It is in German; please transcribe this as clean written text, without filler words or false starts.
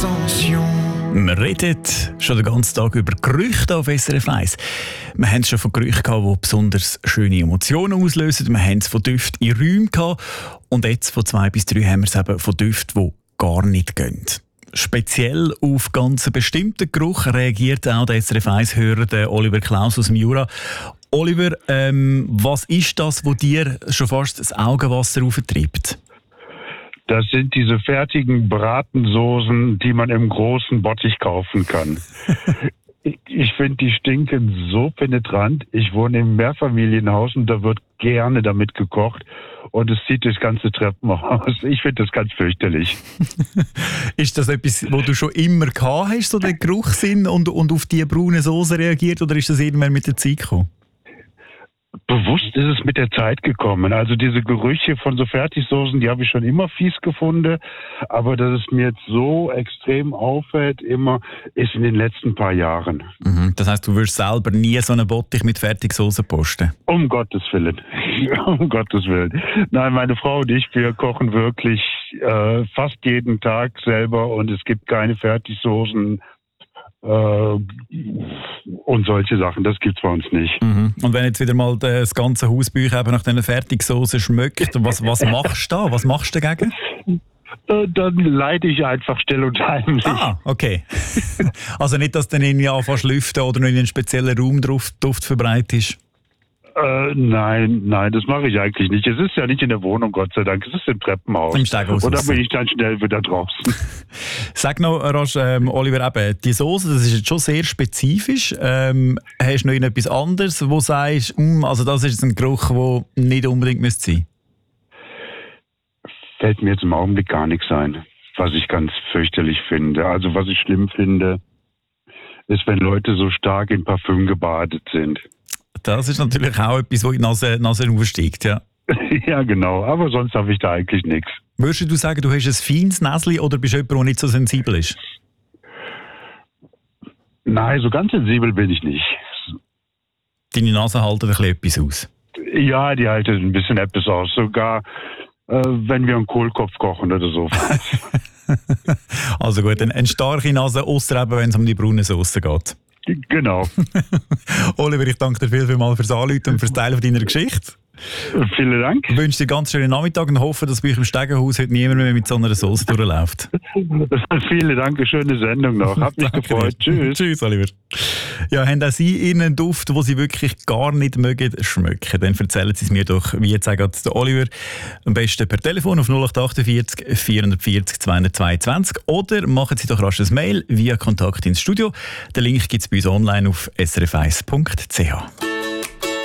Ascension. Wir reden schon den ganzen Tag über Gerüchte auf SRF 1. Wir haben schon von Gerüchten gehabt, die besonders schöne Emotionen auslösen. Wir haben es von Düften in Räumen gehabt. Und jetzt von 2 bis 3 haben wir es eben von Düften, die gar nicht gehen. Speziell auf ganz einen bestimmten Geruch reagiert auch der SRF 1-Hörer Oliver Klaus aus dem Jura. Oliver, was ist das, was dir schon fast das Augenwasser auftreibt? Das sind diese fertigen Bratensoßen, die man im großen Bottich kaufen kann. Ich finde, die stinken so penetrant. Ich wohne im Mehrfamilienhaus und da wird gerne damit gekocht und es zieht das ganze Treppenhaus. Ich finde das ganz fürchterlich. Ist das etwas, wo du schon immer gehabt hast, so den Geruchssinn und auf die braune Soße reagiert, oder ist das irgendwann mit der Zeit gekommen? Bewusst ist es mit der Zeit gekommen. Also diese Gerüche von so Fertigsoßen, die habe ich schon immer fies gefunden. Aber dass es mir jetzt so extrem auffällt, immer, ist in den letzten paar Jahren. Mhm. Das heisst, du würdest selber nie so einen Bottich mit Fertigsoßen posten? Um Gottes Willen. Um Gottes Willen. Nein, meine Frau und ich, wir kochen wirklich fast jeden Tag selber und es gibt keine Fertigsoßen. Und solche Sachen, das gibt's bei uns nicht. Mhm. Und wenn jetzt wieder mal das ganze Haus bei euch eben nach diesen Fertigsoßen schmeckt, was machst du da? Was machst du dagegen? Dann leide ich einfach still und heimlich. Ah, okay. Also nicht, dass du dann irgendwie anfängst zu lüften oder noch in einen speziellen Raum Duft verbreitest? Nein, das mache ich eigentlich nicht. Es ist ja nicht in der Wohnung, Gott sei Dank. Es ist im Treppenhaus. Im Steighaus. Und da bin ich dann schnell wieder draußen. Sag noch, Rosch, Oliver, eben, die Soße, das ist jetzt schon sehr spezifisch. Hast du noch etwas anderes, wo du sagst, also das ist ein Geruch, der nicht unbedingt sein müsste? Fällt mir jetzt im Augenblick gar nichts ein, was ich ganz fürchterlich finde. Also was ich schlimm finde, ist, wenn Leute so stark in Parfüm gebadet sind. Das ist natürlich auch etwas, was in die Nase aufsteigt, ja. Ja, genau. Aber sonst habe ich da eigentlich nichts. Würdest du sagen, du hast ein feines Näschen oder bist du jemand, der nicht so sensibel ist? Nein, so ganz sensibel bin ich nicht. Deine Nase hält ein bisschen etwas aus? Ja, die hält ein bisschen etwas aus. Sogar wenn wir einen Kohlkopf kochen oder so. Also gut, eine starke Nase, ausser eben, wenn es um die braune Sauce geht. Genau. Oliver, ich danke dir vielmals fürs Anrufen und fürs Teilen deiner Geschichte. Vielen Dank. Ich wünsche dir einen ganz schönen Nachmittag und hoffe, dass bei euch im Stegenhaus heute niemand mehr mit so einer Sauce durchläuft. Vielen Dank, eine schöne Sendung noch. Hat mich gefreut. Tschüss. Tschüss, Oliver. Ja, haben auch Sie einen Duft, den Sie wirklich gar nicht mögen schmecken? Dann erzählen Sie es mir doch, wie jetzt sagt der Oliver, am besten per Telefon auf 0848 440 222 oder machen Sie doch rasch ein Mail via Kontakt ins Studio. Den Link gibt es bei uns online auf srf1.ch.